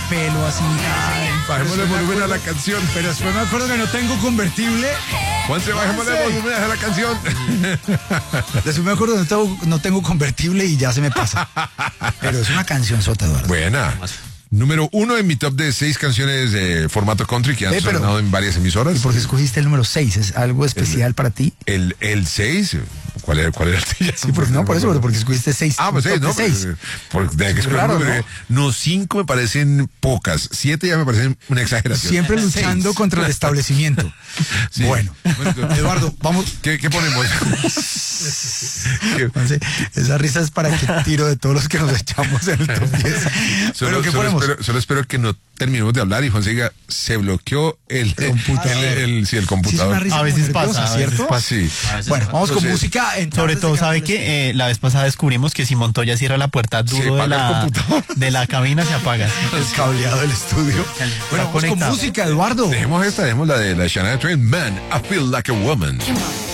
pelo así. Bajémosle volumen a la canción. Pero después me acuerdo que no tengo convertible. Juanse, bajémosle volumen a la canción. Después me acuerdo que no tengo convertible y ya se me pasa. Pero es una canción sota, Eduardo. Buena. Número 1 en mi top de 6 canciones de formato country que han sonado en varias emisoras. ¿Y por qué escogiste el número 6? ¿Es algo especial para ti? El 6. ¿Cuál era el tuyo? Sí, por eso, porque escogiste 6. Ah, pues 6, ¿no? 6. Claro, ¿no? 5 me parecen pocas. 7 ya me parecen una exageración. Siempre luchando contra el establecimiento. Sí. Bueno, Eduardo, vamos. ¿Qué ponemos? Esa risa es para que tiro de todos los que nos echamos en el top 10. ¿Pero qué ponemos? Solo espero que no terminemos de hablar y Juan siga, se bloqueó el computador. El computador. Sí, a veces pasa, ¿cierto? Sí. Bueno, vamos con música. Sobre todo, ¿sabe qué? La vez pasada descubrimos que si Montoya cierra la puerta duro de la cabina, se apaga. El cableado del estudio. Bueno, vamos con música, Eduardo. Dejemos la de la Shania Twain, Man, I Feel Like a Woman.